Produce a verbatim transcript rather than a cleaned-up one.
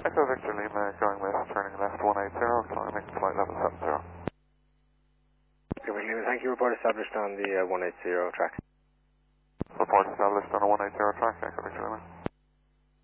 Echo Victor Lima going west, turning left one eight zero, climbing flight level seven zero. Echo Victor Lima, thank you. Report established on the uh, one eight zero track. Report established on a one eight zero track, Echo